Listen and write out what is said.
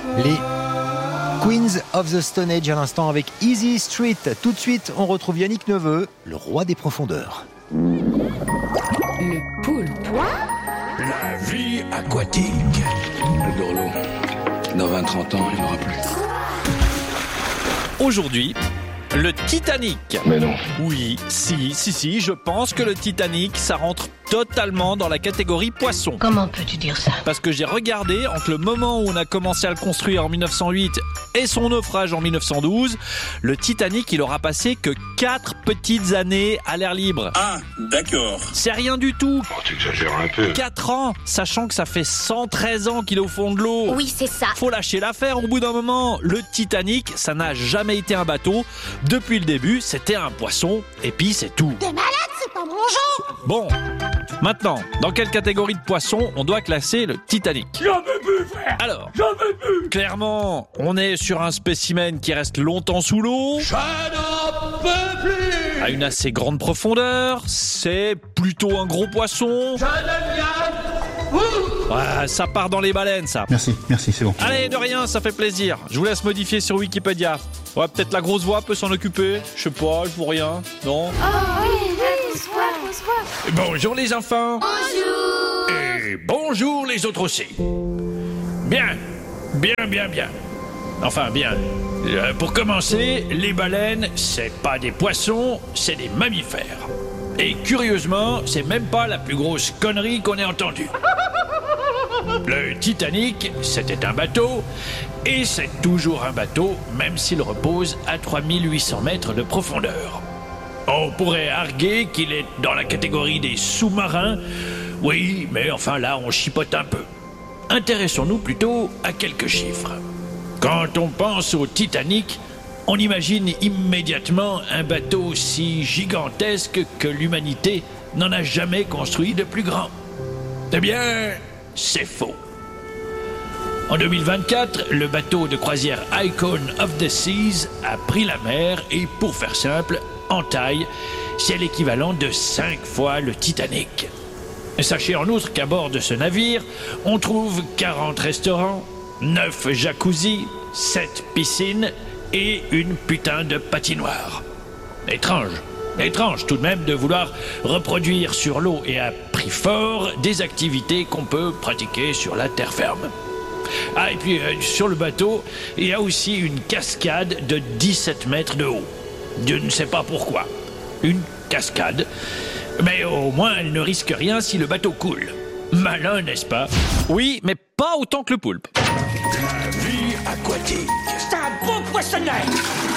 Les Queens of the Stone Age à l'instant avec Easy Street. Tout de suite, on retrouve Yannick Neveu, le roi des profondeurs. Le poulpe. La vie aquatique. Le Dorlo. Dans 20-30 ans, il n'y en aura plus. Aujourd'hui, le Titanic. Mais non. Oui, si, je pense que le Titanic, ça rentre totalement dans la catégorie poisson. Comment peux-tu dire ça? Parce que j'ai regardé, entre le moment où on a commencé à le construire en 1908 et son naufrage en 1912, le Titanic, il aura passé que 4 petites années à l'air libre. Ah, d'accord. C'est rien du tout. Oh, tu exagères un peu. 4 ans, sachant que ça fait 113 ans qu'il est au fond de l'eau. Oui, c'est ça. Faut lâcher l'affaire au bout d'un moment. Le Titanic, ça n'a jamais été un bateau. Depuis le début, c'était un poisson, et puis c'est tout. T'es malade, c'est pas mon genre. Bon, maintenant, dans quelle catégorie de poisson on doit classer le Titanic? J'en veux plus, frère. Alors, J'en veux plus. clairement, on est sur un spécimen qui reste longtemps sous l'eau, Je n'en peux plus. à une assez grande profondeur, c'est plutôt un gros poisson. Je deviens fou. Ouais, ça part dans les baleines, ça. Merci, c'est bon. Allez, de rien, ça fait plaisir. Je vous laisse modifier sur Wikipédia. Ouais, peut-être la grosse voix peut s'en occuper. Je sais pas, je vois rien. Non? Bonjour les enfants. Bonjour. Et bonjour les autres aussi. Bien. Enfin, bien. Pour commencer, les baleines, c'est pas des poissons, c'est des mammifères. Et curieusement, c'est même pas la plus grosse connerie qu'on ait entendue. Le Titanic, c'était un bateau, et c'est toujours un bateau, même s'il repose à 3800 mètres de profondeur. On pourrait arguer qu'il est dans la catégorie des sous-marins, oui, mais enfin là, on chipote un peu. Intéressons-nous plutôt à quelques chiffres. Quand on pense au Titanic, on imagine immédiatement un bateau aussi gigantesque que l'humanité n'en a jamais construit de plus grand. Eh bien, c'est faux. En 2024, le bateau de croisière Icon of the Seas a pris la mer et, pour faire simple, en taille, c'est l'équivalent de 5 fois le Titanic. Sachez en outre qu'à bord de ce navire, on trouve 40 restaurants, 9 jacuzzis, 7 piscines et une putain de patinoire. Étrange tout de même de vouloir reproduire sur l'eau et à prix fort des activités qu'on peut pratiquer sur la terre ferme. Ah, et puis sur le bateau, il y a aussi une cascade de 17 mètres de haut. Je ne sais pas pourquoi. Une cascade. Mais au moins, elle ne risque rien si le bateau coule. Malin, n'est-ce pas? Oui, mais pas autant que le poulpe. La vie aquatique. C'est un beau poissonneur.